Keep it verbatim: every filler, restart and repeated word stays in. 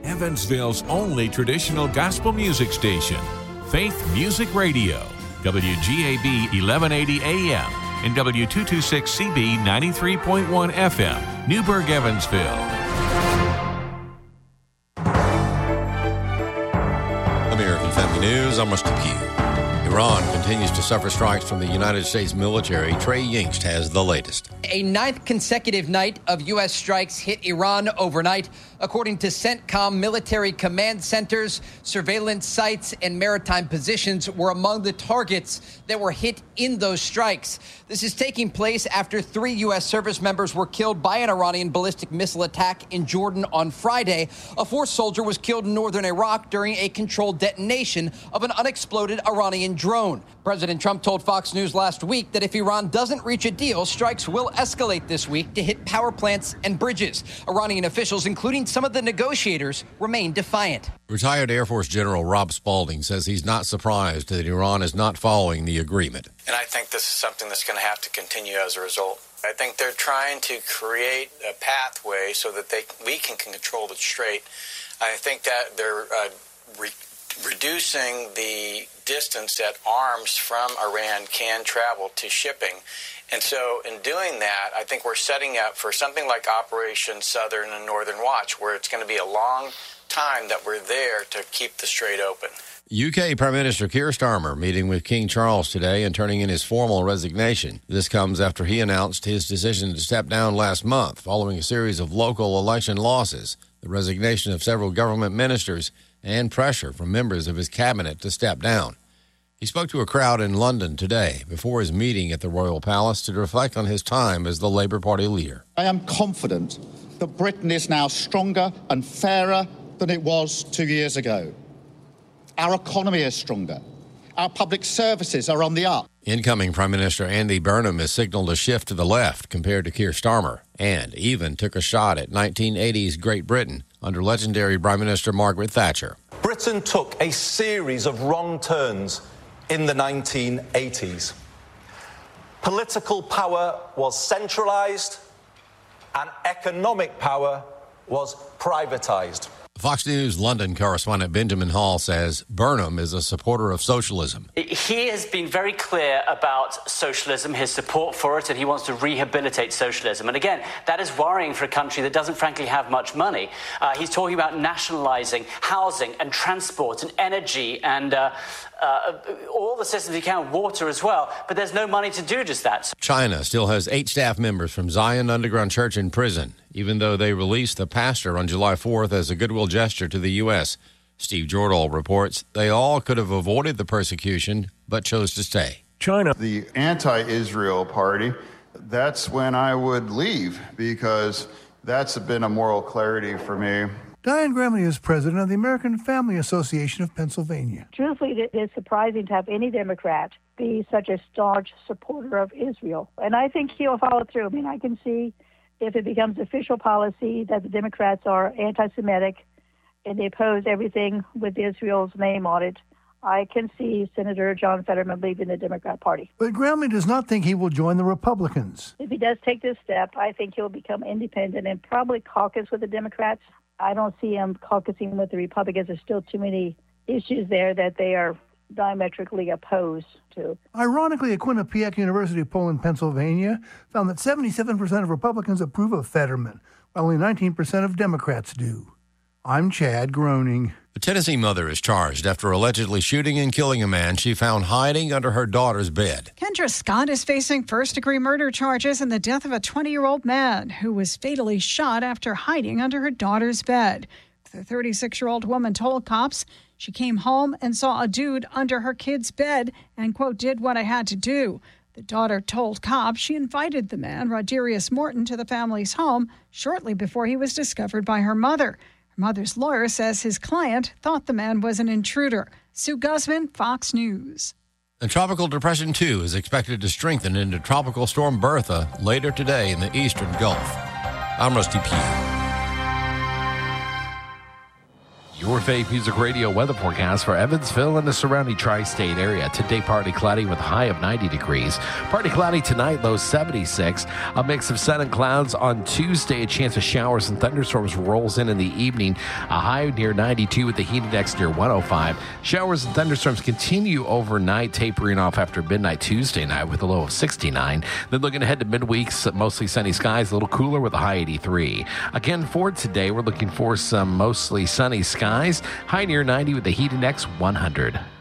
Evansville's only traditional gospel music station, Faith Music Radio, W G A B eleven eighty A M and W two twenty-six C B ninety-three point one F M, Newburgh, Evansville. American Family News, I'm Rusty Pugh. Iran continues to suffer strikes from the United States military. Trey Yingst has the latest. A ninth consecutive night of U S strikes hit Iran overnight. According to CENTCOM, military command centers, surveillance sites, and maritime positions were among the targets that were hit in those strikes. This is taking place after three U S service members were killed by an Iranian ballistic missile attack in Jordan on Friday. A fourth soldier was killed in northern Iraq during a controlled detonation of an unexploded Iranian drone. President Trump told Fox News last week that if Iran doesn't reach a deal, strikes will escalate this week to hit power plants and bridges. Iranian officials, including some of the negotiators, remain defiant. Retired Air Force General Rob Spaulding says he's not surprised that Iran is not following the agreement. And I think this is something that's going to have to continue as a result. I think they're trying to create a pathway so that they we can control the strait. I think that they're uh, re- reducing the distance that arms from Iran can travel to shipping. And so in doing that, I think we're setting up for something like Operation Southern and Northern Watch, where it's going to be a long time that we're there to keep the strait open. U K Prime Minister Keir Starmer meeting with King Charles today and turning in his formal resignation. This comes after he announced his decision to step down last month following a series of local election losses, the resignation of several government ministers, and pressure from members of his cabinet to step down. He spoke to a crowd in London today before his meeting at the Royal Palace to reflect on his time as the Labour Party leader. I am confident that Britain is now stronger and fairer than it was two years ago. Our economy is stronger. Our public services are on the up. Incoming Prime Minister Andy Burnham has signaled a shift to the left compared to Keir Starmer, and even took a shot at nineteen eighties Great Britain under legendary Prime Minister Margaret Thatcher. Britain took a series of wrong turns in the nineteen eighties. Political power was centralised and economic power was privatised. Fox News London correspondent Benjamin Hall says Burnham is a supporter of socialism. He has been very clear about socialism, his support for it, and he wants to rehabilitate socialism. And again, that is worrying for a country that doesn't frankly have much money. Uh, he's talking about nationalising housing and transport and energy and uh, uh, all the systems he can, water as well. But there's no money to do just that. China still has eight staff members from Zion Underground Church in prison, even though they released the pastor on July fourth as a goodwill gesture to the U S. Steve Jordahl reports they all could have avoided the persecution, but chose to stay. China, the anti-Israel party, that's when I would leave, because that's been a moral clarity for me. Diane Gramley is president of the American Family Association of Pennsylvania. Truthfully, it is surprising to have any Democrat be such a staunch supporter of Israel. And I think he'll follow through. I mean, I can see if it becomes official policy that the Democrats are anti-Semitic and they oppose everything with Israel's name on it, I can see Senator John Fetterman leaving the Democrat Party. But Gramley does not think he will join the Republicans. If he does take this step, I think he'll become independent and probably caucus with the Democrats. I don't see him caucusing with the Republicans. There's still too many issues there that they are diametrically opposed to. Ironically, a Quinnipiac University poll in Pennsylvania found that seventy-seven percent of Republicans approve of Fetterman, while only nineteen percent of Democrats do. I'm Chad Groening. A Tennessee mother is charged after allegedly shooting and killing a man she found hiding under her daughter's bed. Kendra Scott is facing first-degree murder charges in the death of a twenty-year-old man who was fatally shot after hiding under her daughter's bed. The thirty-six-year-old woman told cops she came home and saw a dude under her kid's bed and, quote, did what I had to do. The daughter told cops she invited the man, Roderius Morton, to the family's home shortly before he was discovered by her mother. Her mother's lawyer says his client thought the man was an intruder. Sue Guzman, Fox News. And Tropical Depression two is expected to strengthen into Tropical Storm Bertha later today in the eastern Gulf. I'm Rusty Pugh. You're Your Faith Music Radio weather forecast for Evansville and the surrounding tri-state area. Today, partly cloudy with a high of ninety degrees. Partly cloudy tonight, low seventy-six. A mix of sun and clouds on Tuesday. A chance of showers and thunderstorms rolls in in the evening. A high near ninety-two with the heat index near one oh five. Showers and thunderstorms continue overnight, tapering off after midnight Tuesday night with a low of sixty-nine. Then looking ahead to midweek, mostly sunny skies, a little cooler with a high eighty-three. Again, for today, we're looking for some mostly sunny skies. High near ninety with the heat index one hundred.